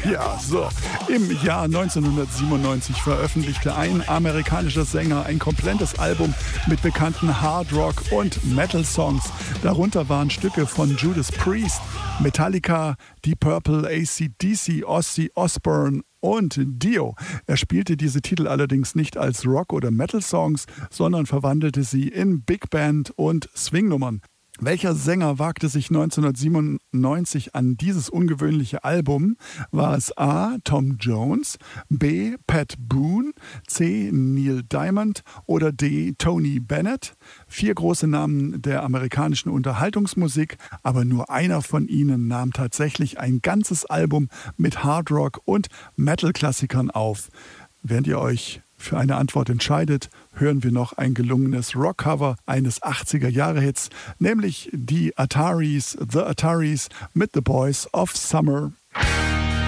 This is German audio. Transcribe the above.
Ja, so. Im Jahr 1997 veröffentlichte ein amerikanischer Sänger ein komplettes Album mit bekannten Hard Rock und Metal Songs. Darunter waren Stücke von Judas Priest, Metallica, Deep Purple, AC/DC, Ozzy Osbourne und Dio. Er spielte diese Titel allerdings nicht als Rock- oder Metal-Songs, sondern verwandelte sie in Big Band und Swingnummern. Welcher Sänger wagte sich 1997 an dieses ungewöhnliche Album? War es A. Tom Jones, B. Pat Boone, C. Neil Diamond oder D. Tony Bennett? 4 große Namen der amerikanischen Unterhaltungsmusik, aber nur einer von ihnen nahm tatsächlich ein ganzes Album mit Hardrock und Metal-Klassikern auf. Während ihr euch für eine Antwort entscheidet, hören wir noch ein gelungenes Rockcover eines 80er-Jahre-Hits, nämlich die Ataris, The Ataris mit The Boys of Summer.